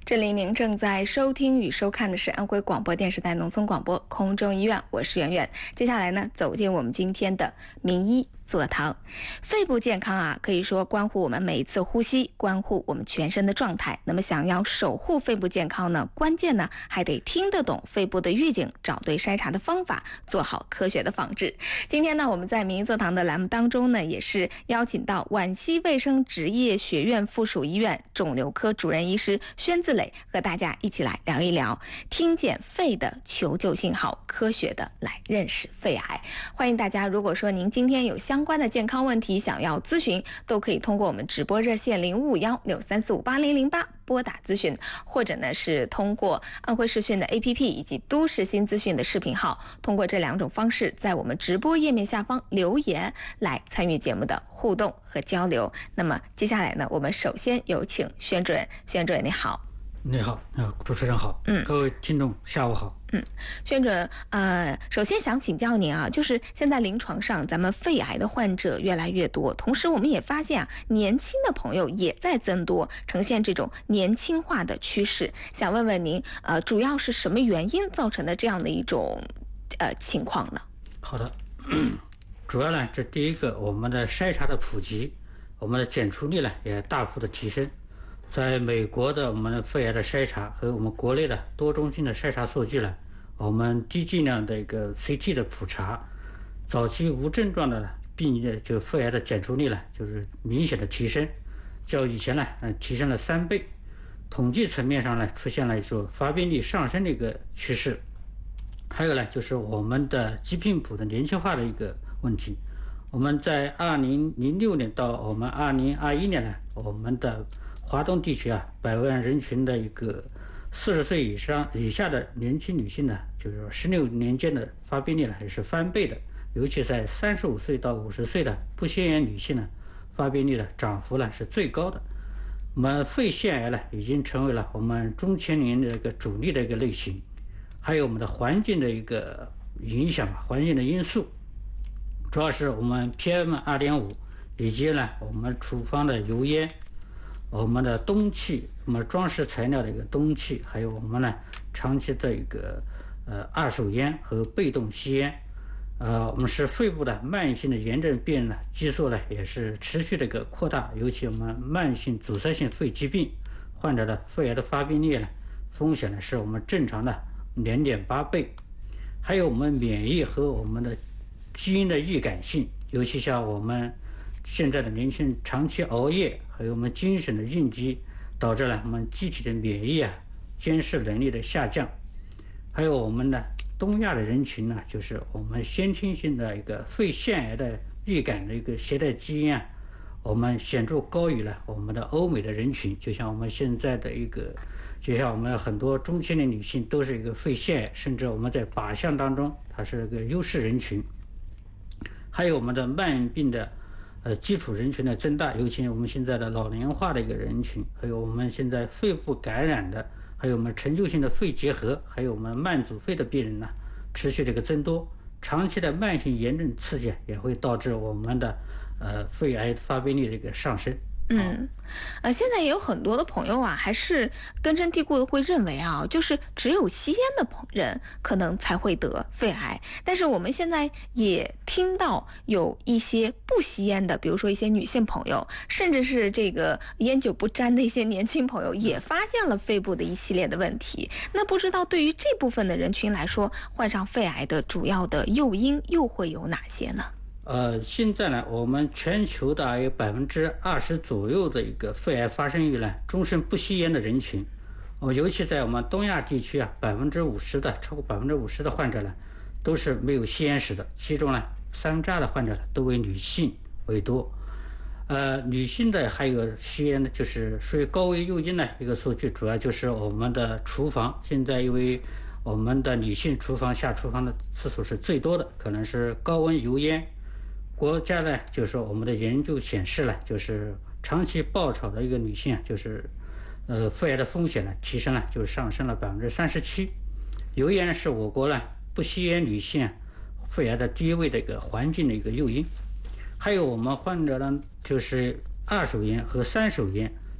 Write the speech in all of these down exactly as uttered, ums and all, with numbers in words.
这里您正在收听与收看的是安徽广播电视台农村广播空中医院，我是圆圆。接下来呢，走进我们今天的名医座堂。肺部健康啊，可以说关乎我们每一次呼吸，关乎我们全身的状态。那么想要守护肺部健康呢，关键呢还得听得懂肺部的预警，找对筛查的方法，做好科学的防治。今天呢，我们在名医座堂的栏目当中呢，也是邀请到皖西卫生职业学院附属医院肿瘤科主任医师宣自磊，和大家一起来聊一聊，听见肺的求救信号，科学的来认识肺癌。欢迎大家，如果说您今天有相关的健康问题想要咨询，都可以通过我们直播热线零五五幺六三四五八零零八拨打咨询，或者呢是通过安徽视讯的 A P P 以及都市新资讯的视频号，通过这两种方式在我们直播页面下方留言来参与节目的互动和交流。那么接下来呢，我们首先有请宣主任。宣主任你好。 你好，主持人好， 嗯， 各位听众下午好。 嗯，宣主任，呃，首先想请教您啊，就是现在临床上咱们肺癌的患者越来越多，同时我们也发现啊，年轻的朋友也在增多，呈现这种年轻化的趋势。想问问您，呃，主要是什么原因造成的这样的一种呃情况呢？ 好的，主要呢，这第一个，我们的筛查的普及，我们的检出率呢也大幅的提升。在美国的我们的肺癌的筛查和我们国内的多中心的筛查数据呢，我们低剂量的一个 C T 的普查，早期无症状的病的就肺癌的检出率呢，就是明显的提升，较以前呢，嗯，提升了三倍。统计层面上呢，出现了一种发病率上升的一个趋势。还有呢，就是我们的疾病谱的年轻化的一个问题。我们在二零零六年到我们二零二一年呢，我们的华东地区啊，百万人群的一个四十岁以上以下的年轻女性呢，就是说十六年间的发病率呢也是翻倍的，尤其在三十五岁到五十岁的不吸烟女性呢，发病率的涨幅呢是最高的。我们肺腺癌呢，已经成为了我们中青年的一个主力的一个类型，还有我们的环境的一个影响，环境的因素，主要是我们 P M 二点五 以及呢我们厨房的油烟。我们的氡气，我们装饰材料的一个氡气，还有我们呢长期的一个呃二手烟和被动吸烟，呃，我们是肺部的慢性的炎症病呢，基数呢也是持续的一个扩大，尤其我们慢性阻塞性肺疾病患者的肺癌的发病率呢，风险呢是我们正常的 零点八倍，还有我们免疫和我们的基因的易感性，尤其像我们现在的年轻人长期熬夜，还有我们精神的应激，导致了我们机体的免疫啊监视能力的下降。还有我们的东亚的人群呢，就是我们先天性的一个肺腺癌的易感的一个携带基因啊，我们显著高于了我们的欧美的人群。就像我们现在的一个，就像我们很多中青年女性都是一个肺腺癌，甚至我们在靶向当中，它是一个优势人群。还有我们的慢病的。呃，基础人群的增大，尤其我们现在的老龄化的一个人群，还有我们现在肺部感染的，还有我们陈旧性的肺结核，还有我们慢阻肺的病人呢，持续的一个增多，长期的慢性炎症刺激也会导致我们的呃肺癌发病率的一个上升。 嗯，呃，现在也有很多的朋友啊，还是根深蒂固的会认为啊，就是只有吸烟的朋人可能才会得肺癌。但是我们现在也听到有一些不吸烟的，比如说一些女性朋友，甚至是这个烟酒不沾的一些年轻朋友，也发现了肺部的一系列的问题。那不知道对于这部分的人群来说，患上肺癌的主要的诱因又会有哪些呢？ 呃，现在呢，我们全球大约百分之二十左右的一个肺癌发生于呢终身不吸烟的人群，哦，尤其在我们东亚地区啊，百分之五十的超过百分之五十的患者呢，都是没有吸烟史的，其中呢三分之二的患者呢都为女性为多，呃，女性的还有吸烟的，就是属于高危诱因的一个数据，主要就是我们的厨房，现在因为我们的女性厨房下厨房的次数是最多的，可能是高温油烟。国家呢，就是说我们的研究显示了，就是长期爆炒的一个女性啊，就是呃肺癌的风险呢提升了，就上升了百分之三十七。油烟是我国呢不吸烟女性啊肺癌的第一位的一个环境的一个诱因。还有我们患者呢，就是二手烟和三手烟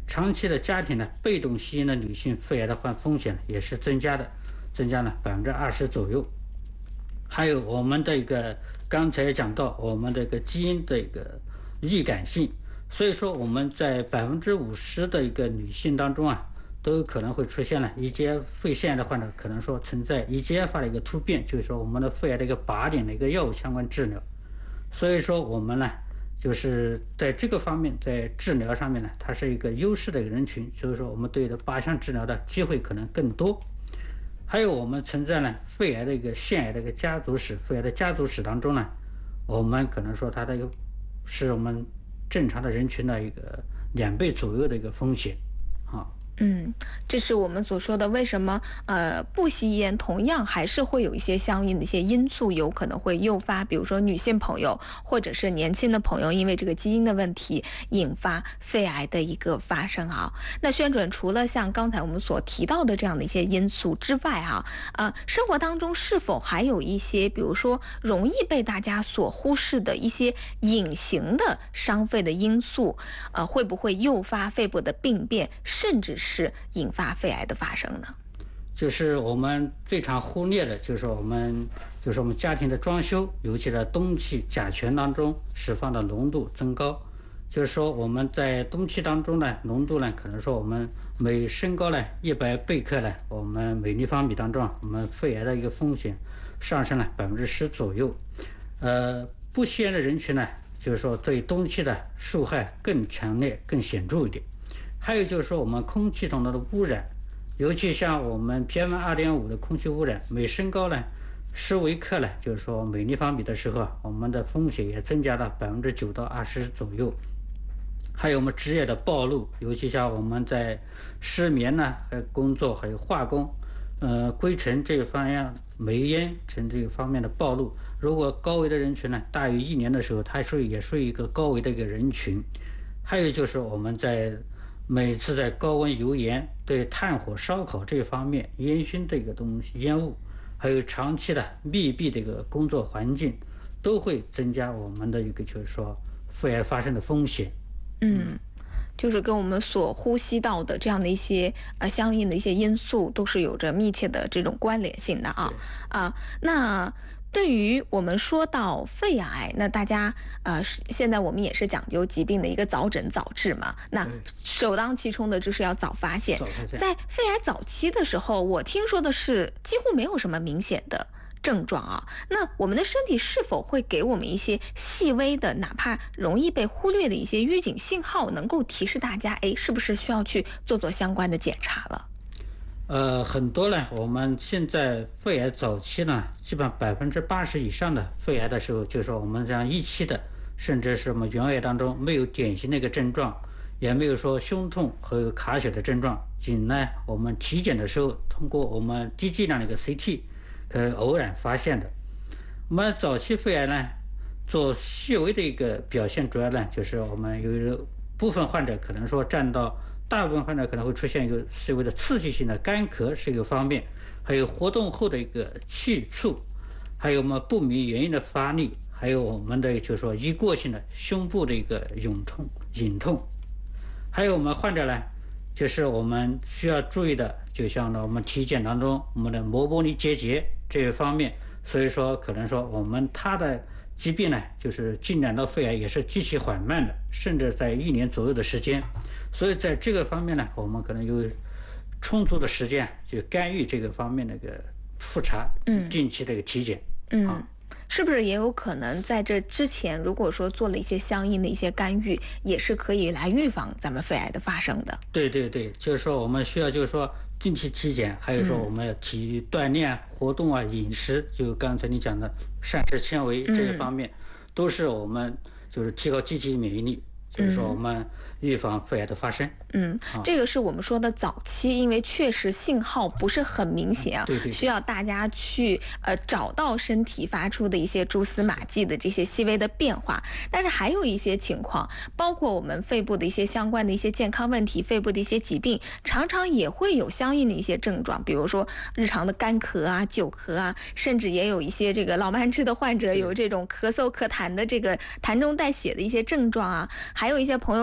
长期的家庭呢，被动吸引了女性肺癌的患风险也是增加的，增加了百分之二十左右。还有我们的一个刚才也讲到我们的一个基因的一个易感性，所以说我们在百分之五十的一个女性当中啊，都有可能会出现了 E G F 肺腺癌的患者，可能说存在 E G F 的一个突变，就是说我们的肺癌的一个靶点的一个药物相关治疗。所以说我们呢，就是在这个方面，在治疗上面呢，它是一个优势的一个人群，所以说我们对的靶向治疗的机会可能更多。还有我们存在呢肺癌的一个腺癌的一个家族史，肺癌的家族史当中呢，我们可能说它的一个是我们正常的人群的一个两倍左右的一个风险啊。 嗯，这是我们所说的为什么呃不吸烟同样还是会有一些相应的一些因素有可能会诱发，比如说女性朋友或者是年轻的朋友因为这个基因的问题引发肺癌的一个发生啊。那宣准除了像刚才我们所提到的这样的一些因素之外啊，呃，生活当中是否还有一些比如说容易被大家所忽视的一些隐形的伤肺的因素，呃，会不会诱发肺部的病变，甚至是是引发肺癌的发生呢？ 就是我们最常忽略的，就是我们就是我们家庭的装修，尤其在冬季甲醛当中释放的浓度增高。就是说我们在冬季当中呢，浓度呢，可能说我们每升高呢一百贝克呢，我们每立方米当中，我们肺癌的一个风险上升了百分之十左右。呃，不吸烟的人群呢，就是说对冬季的受害更强烈、更显著一点。还有就是说我们空气中的污染，尤其像我们 P M 二点五 的空气污染，每升高呢十微克呢，就是说每立方米的时候，我们的风险也增加了百分之九到二十左右。还有我们职业的暴露，尤其像我们在失眠呢、还有工作还有化工、呃灰尘这一方面、煤烟尘这个方面的暴露，如果高危的人群呢大于一年的时候，它属于也属于一个高危的一个人群。还有就是我们在每次在高温油烟、对炭火烧烤这方面、烟熏这个东西、烟雾，还有长期的密闭的一个工作环境，都会增加我们的一个就是说肺癌发生的风险。 嗯，就是跟我们所呼吸到的这样的一些呃相应的一些因素都是有着密切的这种关联性的啊啊。那对于我们说到肺癌，那大家呃现在我们也是讲究疾病的一个早诊早治嘛，那首当其冲的就是要早发现。在肺癌早期的时候，我听说的是几乎没有什么明显的症状啊，那我们的身体是否会给我们一些细微的，哪怕容易被忽略的一些预警信号，能够提示大家，哎，是不是需要去做做相关的检查了？ 呃，很多呢，我们现在肺癌早期呢，基本上百分之八十以上的肺癌的时候，就是说我们这样一期的，甚至是我们原癌当中没有典型的一个症状，也没有说胸痛和卡血的症状，仅呢我们体检的时候，通过我们低剂量的一个 C T。呃，偶然发现的。我们早期肺癌呢，做细微的一个表现，主要呢就是我们有部分患者可能说占到，大部分患者可能会出现一个所谓的刺激性的干咳是一个方面，还有活动后的一个气促，还有我们不明原因的发力，还有我们的就是说一过性的胸部的一个涌痛、隐痛，还有我们患者呢。就是我们需要注意的，就像呢我们体检当中我们的膜玻璃结节这一方面，所以说可能说我们它的疾病呢，就是进展到肺癌也是极其缓慢的，甚至在一年左右的时间，所以在这个方面呢，我们可能有充足的时间去干预这个方面的一个复查，嗯，定期的一个体检， 嗯。啊是不是也有可能在这之前，如果说做了一些相应的一些干预，也是可以来预防咱们肺癌的发生的？ 对对对，就是说我们需要就是说定期体检，还有说我们要体育锻炼、活动啊、饮食，就刚才你讲的膳食纤维这一方面，都是我们就是提高机体免疫力。就是说我们预防肺癌的发生。 嗯，这个是我们说的早期，因为确实信号不是很明显啊， 对对对， 需要大家去呃找到身体发出的一些蛛丝马迹的这些细微的变化。但是还有一些情况，包括我们肺部的一些相关的一些健康问题，肺部的一些疾病，常常也会有相应的一些症状，比如说日常的干咳啊、久咳啊，甚至也有一些这个老慢支的患者有这种咳嗽咳痰的这个痰中带血的一些症状啊。还有一些朋友可能有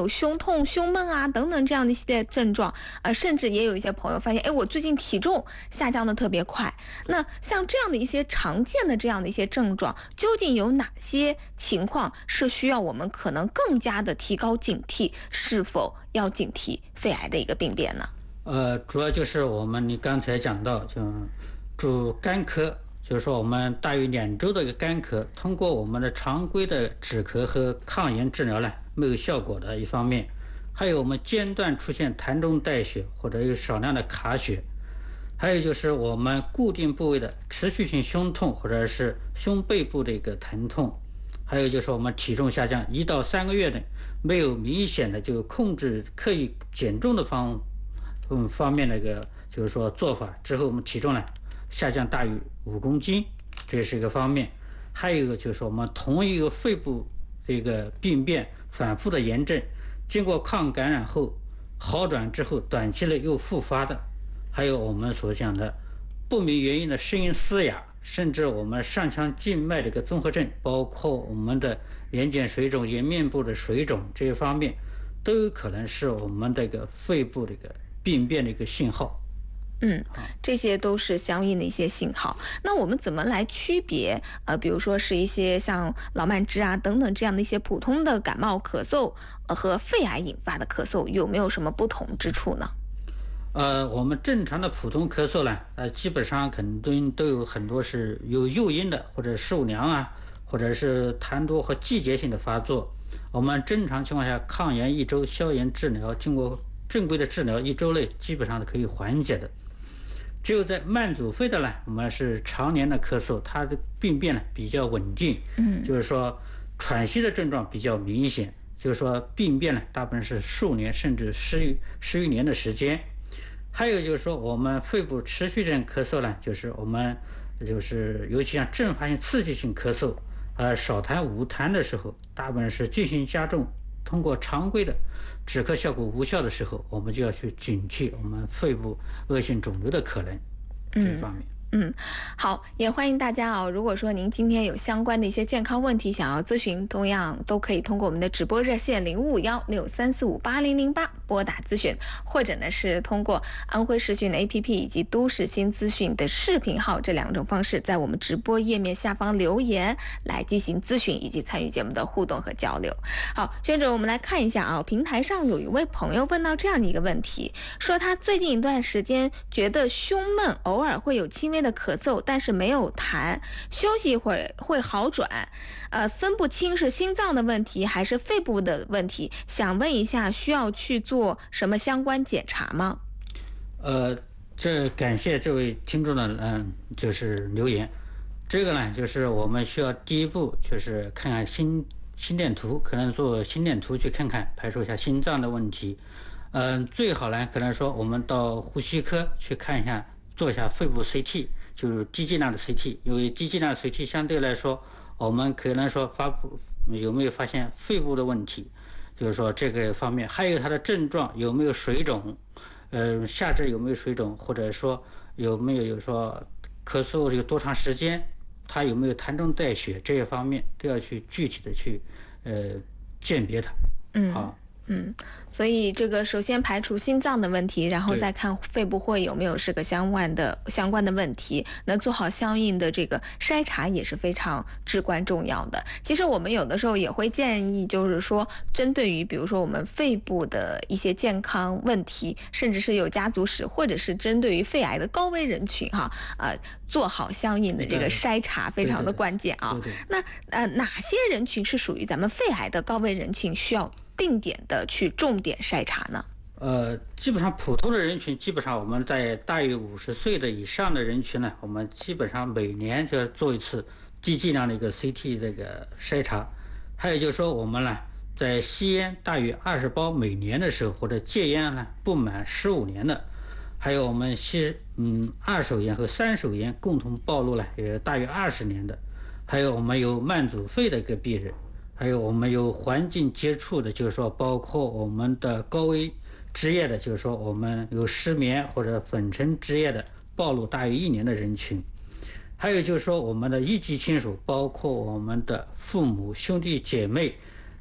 有胸痛、胸闷啊等等这样的一些症状，呃，甚至也有一些朋友发现，哎，我最近体重下降的特别快。那像这样的一些常见的这样的一些症状，究竟有哪些情况是需要我们可能更加的提高警惕，是否要警惕肺癌的一个病变呢？ 呃，主要就是我们你刚才讲到，就主干咳，就是说我们大约两周的一个干咳，通过我们的常规的止咳和抗炎治疗呢，没有效果的一方面，还有我们间断出现痰中带血或者有少量的卡血，还有就是我们固定部位的持续性胸痛或者是胸背部的一个疼痛，还有就是我们体重下降一到三个月内没有明显的就控制刻意减重的方嗯方面的一个就是说做法之后，我们体重呢下降大于五公斤，这是一个方面。还有一个就是我们同一个肺部这个病变反复的炎症，经过抗感染后好转之后，短期内又复发的，还有我们所讲的不明原因的声音嘶哑，甚至我们上腔静脉的一个综合症，包括我们的眼睑水肿、颜面部的水肿这一方面，都有可能是我们这个肺部的一个病变的一个信号。 嗯，这些都是相应的一些信号。那我们怎么来区别？呃，比如说是一些像老慢支啊等等这样的一些普通的感冒咳嗽，呃，和肺癌引发的咳嗽有没有什么不同之处呢？ 呃，我们正常的普通咳嗽呢，呃，基本上肯定都有很多是有诱因的，或者受凉啊，或者是痰多和季节性的发作。我们正常情况下，抗炎一周，消炎治疗，经过正规的治疗，一周内基本上都可以缓解的。只有在慢阻肺的呢，我们是常年的咳嗽，它的病变呢比较稳定，嗯，就是说喘息的症状比较明显，就是说病变呢大部分是数年甚至十余十余年的时间。还有就是说我们肺部持续性咳嗽呢，就是我们就是尤其像阵发性刺激性咳嗽，呃少痰无痰的时候，大部分是进行加重，通过常规的止咳效果无效的时候，我们就要去警惕我们肺部恶性肿瘤的可能这一方面。 嗯，好，也欢迎大家啊、哦。如果说您今天有相关的一些健康问题想要咨询，同样都可以通过我们的直播热线零五幺六三四五八零零八拨打咨询，或者呢是通过安徽视讯的 A P P 以及都市新资讯的视频号这两种方式，在我们直播页面下方留言来进行咨询以及参与节目的互动和交流。好，学者，我们来看一下啊，平台上有一位朋友问到这样的一个问题，说他最近一段时间觉得胸闷，偶尔会有轻微的咳嗽，但是没有痰，休息一会儿会好转，呃，分不清是心脏的问题还是肺部的问题，想问一下，需要去做什么相关检查吗？ 呃，这感谢这位听众的嗯，就是留言。这个呢，就是我们需要第一步就是看看心心电图，可能做心电图去看看，排除一下心脏的问题。嗯，最好呢，可能说我们到呼吸科去看一下，做一下肺部 C T， 就是低剂量的 C T。因为低剂量 C T 相对来说，我们可能说发布有没有发现肺部的问题，就是说这个方面，还有它的症状有没有水肿，呃，下肢有没有水肿，或者说有没有有说咳嗽有多长时间，它有没有痰中带血，这些方面都要去具体的去呃鉴别它。 嗯， 好。 嗯，所以这个首先排除心脏的问题，然后再看肺部会有没有是个相关的相关的问题，那做好相应的这个筛查也是非常至关重要的。其实我们有的时候也会建议，就是说针对于比如说我们肺部的一些健康问题，甚至是有家族史，或者是针对于肺癌的高危人群哈，呃，做好相应的这个筛查非常的关键啊。 对对对那呃哪些人群是属于咱们肺癌的高危人群，需要定点的去重点筛查呢？ 呃，基本上普通的人群，基本上我们在大于五十岁的以上的人群呢，我们基本上每年就要做一次低剂量的一个 C T 这个筛查。还有就是说，我们呢在吸烟大于二十包每年的时候，或者戒烟呢不满十五年的，还有我们吸嗯二手烟和三手烟共同暴露了也大于二十年的，还有我们有慢阻肺的一个病人。还有我们有环境接触的，就是说包括我们的高危职业的，就是说我们有失眠或者粉尘职业的暴露大于一年的人群。还有就是说我们的一级亲属，包括我们的父母、兄弟姐妹，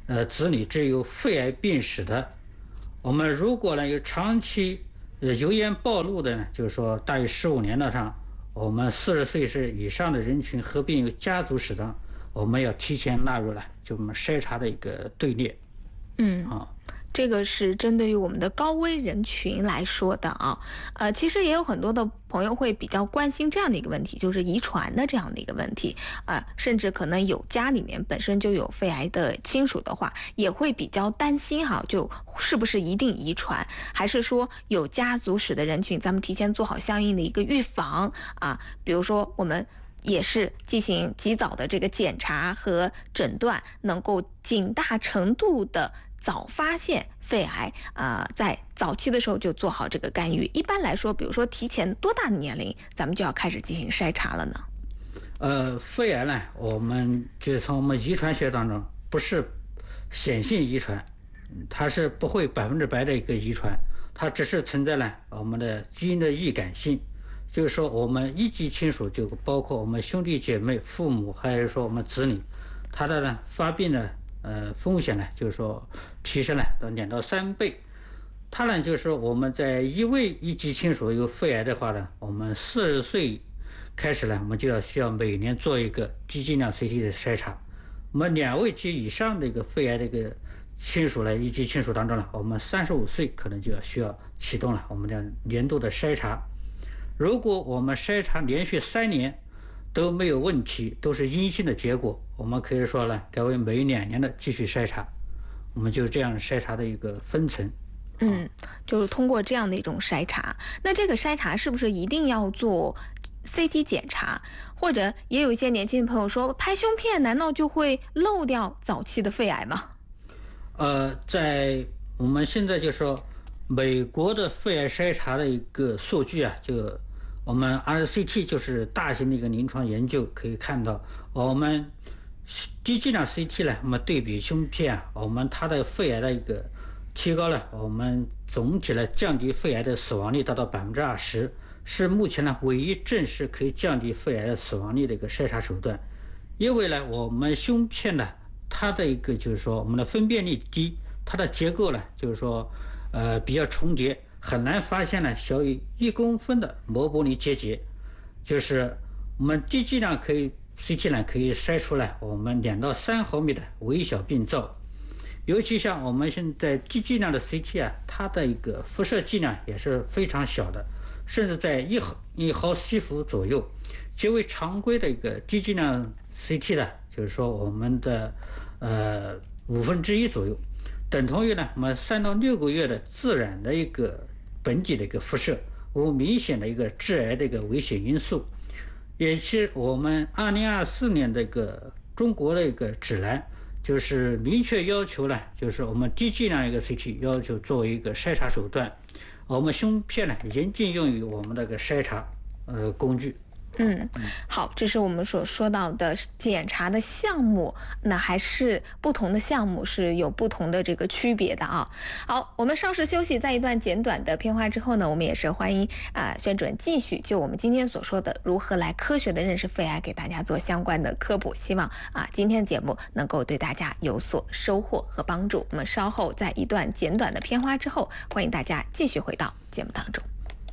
呃子女只有肺癌病史的，我们如果呢有长期呃油烟暴露的呢，就是说大于十五年的上，我们四十岁是以上的人群合并有家族史的，我们要提前纳入了就我们筛查的一个队列。 嗯啊。 这个是针对于我们的高危人群来说的啊，呃，其实也有很多的朋友会比较关心这样的一个问题，就是遗传的这样的一个问题，呃，甚至可能有家里面本身就有肺癌的亲属的话，也会比较担心哈，就是不是一定遗传，还是说有家族史的人群，咱们提前做好相应的一个预防啊，比如说我们也是进行及早的这个检查和诊断，能够尽大程度的早发现肺癌，呃，在早期的时候就做好这个干预。一般来说，比如说提前多大的年龄，咱们就要开始进行筛查了呢？ 呃，肺癌呢，我们就从我们遗传学当中，不是显性遗传，它是不会百分之百的一个遗传，它只是存在了我们的基因的易感性。就是说，我们一级亲属就包括我们兄弟姐妹、父母，还有说我们子女，他的呢发病的呃风险呢，就是说提升了到两到三倍。他呢就是说我们在一位一级亲属有肺癌的话呢，我们四十岁开始呢，我们就要需要每年做一个低剂量 C T 的筛查。我们两位及以上的一个肺癌的一个亲属呢，一级亲属当中呢，我们三十五岁可能就要需要启动了我们的年度的筛查。如果我们筛查连续三年都没有问题，都是阴性的结果，我们可以说呢，改为每两年的继续筛查，我们就这样筛查的一个分层。 嗯，就是通过这样的一种筛查。那这个筛查是不是一定要做 C T 检查？或者也有一些年轻的朋友说，拍胸片难道就会漏掉早期的肺癌吗？ 呃，在我们现在就说美国的肺癌筛查的一个数据啊，就我们 R C T 就是大型的一个临床研究可以看到，我们低剂量 C T 呢，我们对比胸片啊，我们它的肺癌的一个提高了，我们总体来降低肺癌的死亡率达到百分之二十，是目前呢唯一正式可以降低肺癌的死亡率的一个筛查手段。因为呢，我们胸片呢，它的一个就是说我们的分辨率低，它的结构呢就是说呃比较重叠，很难发现呢小于一公分的膜玻璃结节。就是我们低剂量可以 C T 呢可以筛出来我们两到三毫米的微小病灶。尤其像我们现在低剂量的 C T 啊，它的一个辐射剂量也是非常小的，甚至在一毫一毫西弗左右，结为常规的一个低剂量 C T 呢，就是说我们的呃五分之一左右，等同于呢我们三到六个月的自然的一个本体的一个辐射，无明显的一个致癌的一个危险因素。也是我们二零二四年的一个中国的一个指南，就是明确要求呢，就是我们低剂量一个 C T 要求作为一个筛查手段，我们胸片呢严禁用于我们的个筛查呃工具。 嗯，好，这是我们所说到的检查的项目，那还是不同的项目是有不同的这个区别的啊。好，我们稍事休息，在一段简短的片花之后呢，我们也是欢迎啊、呃、宣准继续就我们今天所说的如何来科学的认识肺癌，给大家做相关的科普。希望啊今天的节目能够对大家有所收获和帮助。我们稍后在一段简短的片花之后，欢迎大家继续回到节目当中。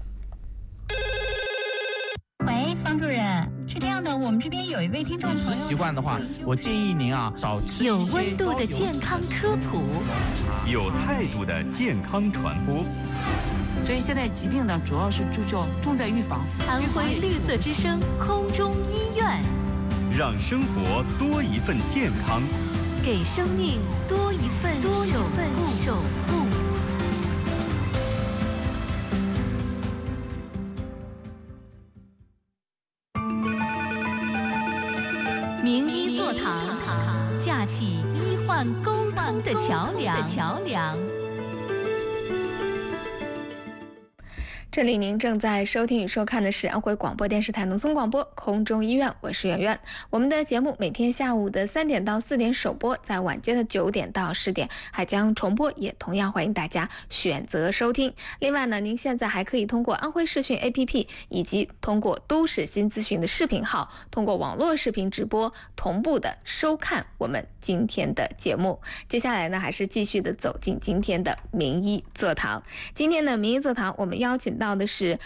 喂，方主任，是这样的，我们这边有一位听众朋友， 饮食习惯的话，我建议您啊少吃有温度的健康科普， 有态度的健康传播。 所以现在疾病呢，主要是注重重在预防。 安徽绿色之声空中医院， 让生活多一份健康， 给生命多一份多一份守护。名医座堂，架起医患沟通的桥梁。 这里您正在收听与收看的是安徽广播电视台农村广播空中医院，我是圆圆。我们的节目每天下午的三点到四点首播，在晚间的九点到十点还将重播，也同样欢迎大家选择收听。另外呢，您现在还可以通过安徽视讯 A P P 以及通过都市新资讯的视频号，通过网络视频直播同步的收看我们今天的节目。接下来呢，还是继续的走进今天的名医座堂。今天的名医座堂，我们邀请到的是